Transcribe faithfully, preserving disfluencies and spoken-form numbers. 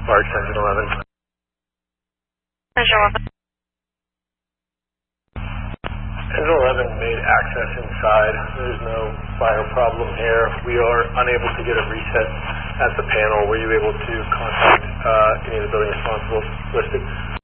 Barge Engine eleven. Engine eleven. Engine eleven made access inside. There's no fire problem here. We are unable to get a reset at the panel. Were you able to contact uh, any of the building responsibles listed?